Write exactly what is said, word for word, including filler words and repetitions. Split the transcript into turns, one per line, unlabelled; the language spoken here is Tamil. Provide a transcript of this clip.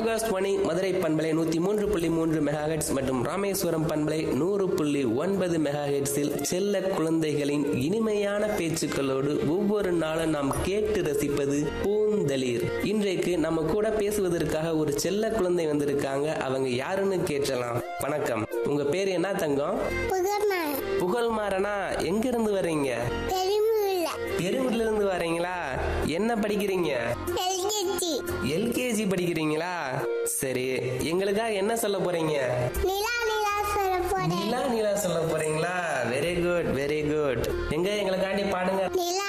ஆகாஷ்வாணி மதுரை பண்பலை நூத்தி மூன்று புள்ளி மூன்று மெகாஹெட்ஸ் மற்றும் ராமேஸ்வரம் பண்பலை நூறு புள்ளி ஒன்பது மெகாஹெட்ஸில் செல்ல குழந்தைகளின் இனிமையான பேச்சுக்களோடு ஒவ்வொரு நாளும் நாம் கேட்டு ரசிப்பது பூந்தளிர். இன்றைக்கு நம்ம கூட பேசுவதற்காக ஒரு செல்ல குழந்தை வந்திருக்காங்க. அவங்க யாருன்னு கேட்டலாம். வணக்கம், உங்க பேர் என்ன தங்கம்? புகழ்மாறனா? எங்க இருந்து வர்றீங்க? பெருமூர்ல இருந்து வரீங்களா? என்ன படிக்கிறீங்க? எல்கேஜி படிக்கிறீங்களா? சரி, எங்களுக்காக என்ன சொல்ல போறீங்க? நிலா நிலா சொல்ல போறீங்களா? Very good very good. எங்க எங்களுக்காண்டி பாடுங்க.